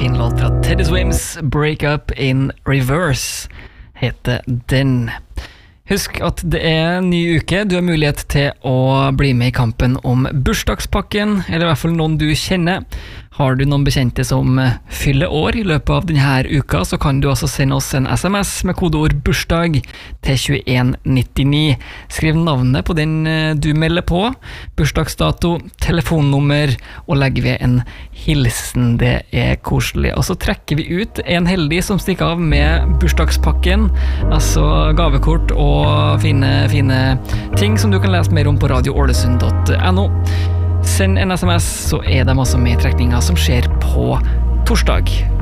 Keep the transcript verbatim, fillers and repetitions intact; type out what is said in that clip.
fin låt fra Teddy Swims, Break Up in Reverse heter den. Husk at det er en ny uke. Du har mulighet til å bli med i kampen om bursdagspakken, eller i hvert fall noen du kjenner. Har du noen bekjente som fyller år i løpet av denne uka, så kan du også sende oss en sms med kodeord bursdag til tjueen nittini. Skriv navnet på den du melder på, bursdagsdato, telefonnummer, og legg ved en hilsen. Det er koselig. Og så trekker vi ut en heldig som stikker av med bursdagspakken, altså gavekort og fine, fine ting som du kan lese mer om på radio ålesund punktum no. Send en sms, så er de også med i trekninga som skjer på torsdag.